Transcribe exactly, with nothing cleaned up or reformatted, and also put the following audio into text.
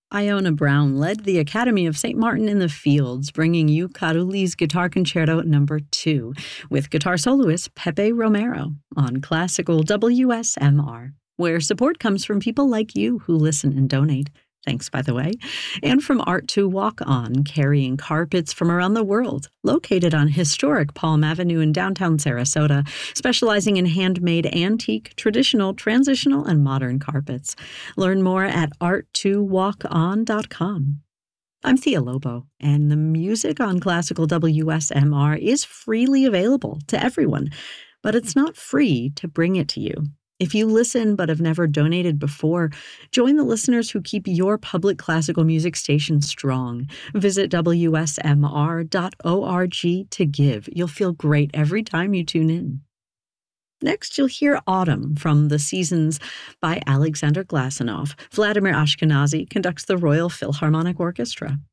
Iona Brown led the Academy of Saint Martin in the Fields, bringing you Caruli's Guitar Concerto number two, with guitar soloist Pepe Romero on classical W S M R, where support comes from people like you who listen and donate. Thanks, by the way. And from Art to Walk On, carrying carpets from around the world, located on historic Palm Avenue in downtown Sarasota, specializing in handmade antique, traditional, transitional, and modern carpets. Learn more at art to walk on dot com. I'm Thea Lobo, and the music on Classical W S M R is freely available to everyone, but it's not free to bring it to you. If you listen but have never donated before, join the listeners who keep your public classical music station strong. Visit W S M R dot org to give. You'll feel great every time you tune in. Next, you'll hear Autumn from The Seasons by Alexander Glassenoff. Vladimir Ashkenazy conducts the Royal Philharmonic Orchestra.